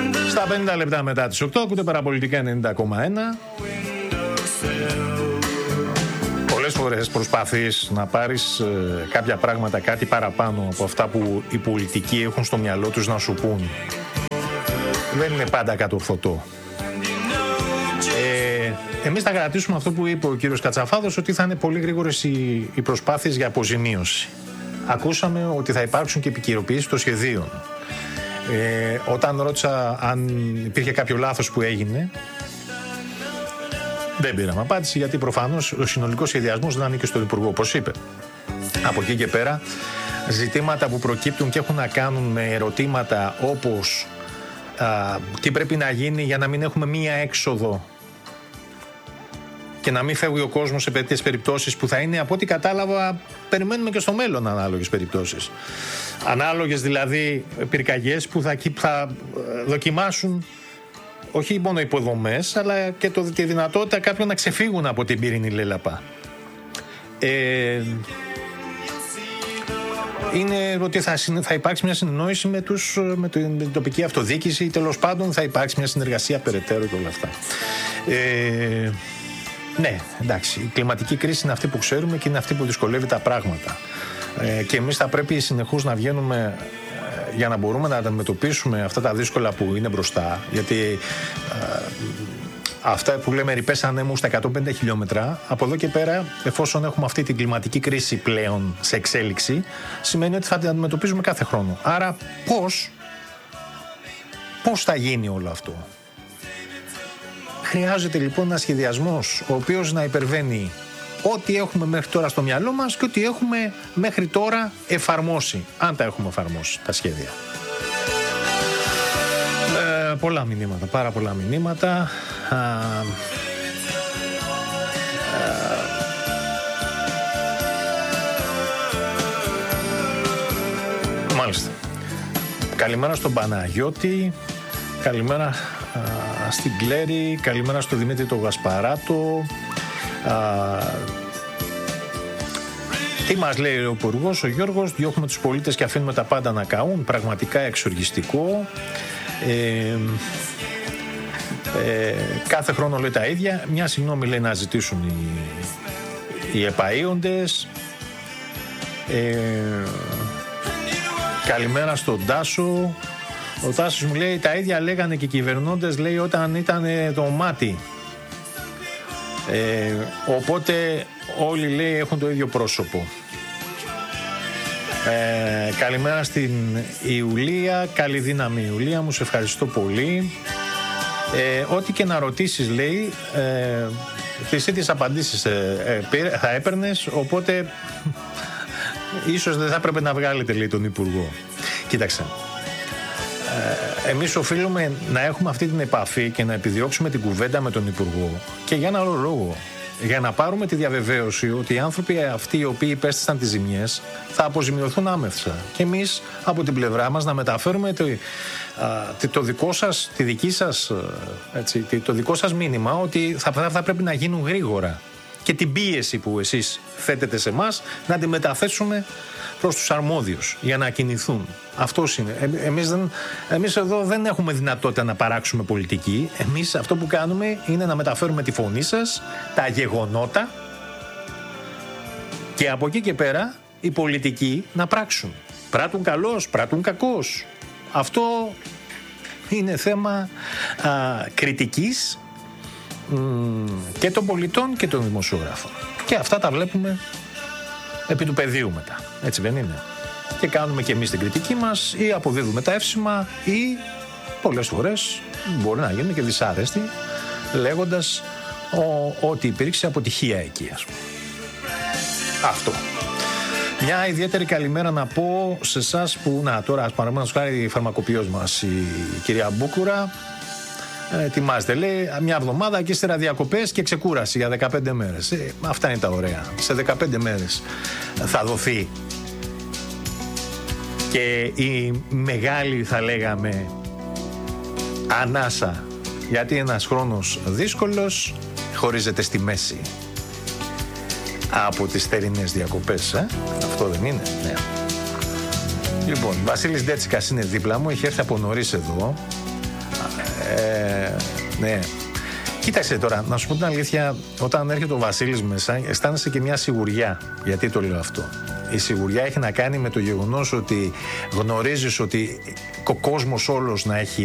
Στα 50 λεπτά μετά τις 8 ακούτε Παραπολιτικά 90,1. Πολλές φορές προσπαθείς να πάρεις κάποια πράγματα, κάτι παραπάνω από αυτά που οι πολιτικοί έχουν στο μυαλό τους να σου πούν. Δεν είναι πάντα κατορθωτό. Εμείς θα κρατήσουμε αυτό που είπε ο κύριος Κατσαφάδος, ότι θα είναι πολύ γρήγορες οι προσπάθειες για αποζημίωση. Ακούσαμε ότι θα υπάρξουν και επικαιροποιήσεις των σχεδίων. Όταν ρώτησα αν υπήρχε κάποιο λάθος που έγινε, δεν πήραμε απάντηση, γιατί προφανώς ο συνολικός σχεδιασμός δεν ανήκει στον Υπουργό, όπως είπε. Από εκεί και πέρα, ζητήματα που προκύπτουν και έχουν να κάνουν με ερωτήματα όπως τι πρέπει να γίνει για να μην έχουμε μία έξοδο και να μην φεύγει ο κόσμος σε τέτοιες περιπτώσεις, που θα είναι, από ό,τι κατάλαβα, περιμένουμε και στο μέλλον ανάλογες περιπτώσεις. Ανάλογες δηλαδή πυρκαγιές που θα δοκιμάσουν όχι μόνο υποδομές, αλλά και τη δυνατότητα κάποιων να ξεφύγουν από την πυρηνή λέλαπα. Είναι ότι θα υπάρξει μια συνεννόηση με την τοπική αυτοδιοίκηση, ή τέλος πάντων θα υπάρξει μια συνεργασία περαιτέρω και όλα αυτά. Ναι, εντάξει, η κλιματική κρίση είναι αυτή που ξέρουμε και είναι αυτή που δυσκολεύει τα πράγματα. Και εμείς θα πρέπει συνεχώς να βγαίνουμε για να μπορούμε να αντιμετωπίσουμε αυτά τα δύσκολα που είναι μπροστά. Γιατί αυτά που λέμε ρηπές ανέμου στα 150 χιλιόμετρα, από εδώ και πέρα, εφόσον έχουμε αυτή την κλιματική κρίση πλέον σε εξέλιξη, σημαίνει ότι θα την αντιμετωπίζουμε κάθε χρόνο. Άρα πώς θα γίνει όλο αυτό? Χρειάζεται λοιπόν ένας σχεδιασμός ο οποίος να υπερβαίνει ό,τι έχουμε μέχρι τώρα στο μυαλό μας και ό,τι έχουμε μέχρι τώρα εφαρμόσει, αν τα έχουμε εφαρμόσει τα σχέδια. Πολλά μηνύματα, πάρα πολλά μηνύματα. Μάλιστα. Καλημέρα στον Παναγιώτη, καλημέρα στην Κλέρη, καλημέρα στο Δημήτρη τον Γασπαράτο. Τι μας λέει ο Υπουργός, ο Γιώργος? Διώχνουμε τους πολίτες και αφήνουμε τα πάντα να καούν. Πραγματικά εξοργιστικό. Κάθε χρόνο λέει τα ίδια. Μια συγγνώμη λέει να ζητήσουν οι επαΐοντες. Καλημέρα στον Τάσο. Ο Τάσος μου λέει τα ίδια λέγανε και οι κυβερνώντες, λέει, όταν ήταν το μάτι. Οπότε όλοι, λέει, έχουν το ίδιο πρόσωπο. Καλημέρα στην Ιουλία. Καλή δύναμη, Ιουλία μου, σε ευχαριστώ πολύ. Ό,τι και να ρωτήσεις, λέει, τις ίδιες απαντήσεις θα έπαιρνες, οπότε ίσως δεν θα έπρεπε να βγάλετε, λέει, τον Υπουργό. Κοίταξε, εμείς οφείλουμε να έχουμε αυτή την επαφή και να επιδιώξουμε την κουβέντα με τον Υπουργό, και για ένα άλλο λόγο. Για να πάρουμε τη διαβεβαίωση ότι οι άνθρωποι αυτοί οι οποίοι υπέστησαν τις ζημιές θα αποζημιωθούν άμεσα. Και εμείς από την πλευρά μας να μεταφέρουμε το δικό σας, το δικό σας μήνυμα, ότι θα πρέπει να γίνουν γρήγορα. Και την πίεση που εσείς θέτετε σε εμάς να τη μεταθέσουμε προς τους αρμόδιους για να κινηθούν. Αυτός είναι. Εμείς εδώ δεν έχουμε δυνατότητα να παράξουμε πολιτική. Εμείς αυτό που κάνουμε είναι να μεταφέρουμε τη φωνή σας, τα γεγονότα, και από εκεί και πέρα οι πολιτικοί να πράξουν. Πράττουν καλώς, πράττουν κακώς. Αυτό είναι θέμα κριτικής και των πολιτών και των δημοσιογράφων. Και αυτά τα βλέπουμε επί του πεδίου μετά. Έτσι δεν είναι? Και κάνουμε και εμείς την κριτική μας, ή αποδίδουμε τα εύσημα, ή πολλές φορές μπορεί να γίνουμε και δυσάρεστοι, λέγοντας ότι υπήρξε αποτυχία εκεί, ας πούμε. Αυτό. Μια ιδιαίτερη καλημέρα να πω σε εσάς που, τώρα παραδείγματος χάρη η φαρμακοποιός μας, η κυρία Μπούκουρα, ετοιμάζεται, λέει, μια εβδομάδα και ύστερα διακοπές και ξεκούραση για 15 μέρες. Αυτά είναι τα ωραία. Σε 15 μέρες θα δοθεί και η μεγάλη, θα λέγαμε, ανάσα, γιατί ένας χρόνος δύσκολος χωρίζεται στη μέση από τις θερινές διακοπές. Αυτό δεν είναι? Ναι. Λοιπόν, Βασίλης Ντέτσικας είναι δίπλα μου, έχει έρθει από νωρίς εδώ. Ναι. Κοίταξε τώρα, να σου πω την αλήθεια, όταν έρχεται ο Βασίλης μέσα, αισθάνεσαι και μια σιγουριά. Γιατί το λέω αυτό? Η σιγουριά έχει να κάνει με το γεγονός ότι γνωρίζεις ότι ο κόσμος όλος να έχει